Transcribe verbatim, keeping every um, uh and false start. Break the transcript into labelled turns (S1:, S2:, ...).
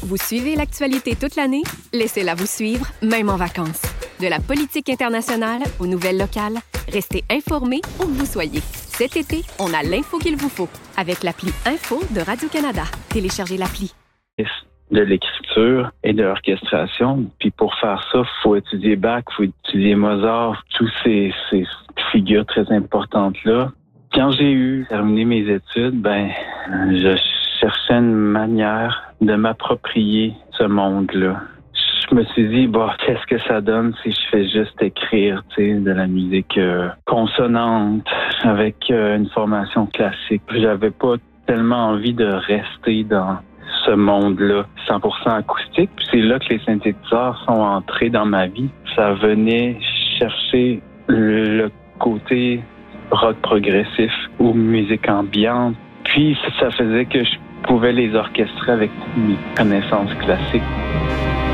S1: Vous suivez l'actualité toute l'année? Laissez-la vous suivre, même en vacances. De la politique internationale aux nouvelles locales, restez informés où que vous soyez. Cet été, on a l'info qu'il vous faut avec l'appli Info de Radio-Canada. Téléchargez l'appli.
S2: De l'écriture et de l'orchestration. Puis pour faire ça, il faut étudier Bach, il faut étudier Mozart, tous ces, ces figures très importantes-là. Quand j'ai eu terminé mes études, ben, je cherchais une manière de m'approprier ce monde-là. Je me suis dit, bah, qu'est-ce que ça donne si je fais juste écrire, tu sais, de la musique euh, consonante avec euh, une formation classique. J'avais pas tellement envie de rester dans ce monde-là, cent pour cent acoustique. Puis c'est là que les synthétiseurs sont entrés dans ma vie. Ça venait chercher le côté rock progressif ou musique ambiante. Puis ça faisait que je pouvais les orchestrer avec mes connaissances classiques.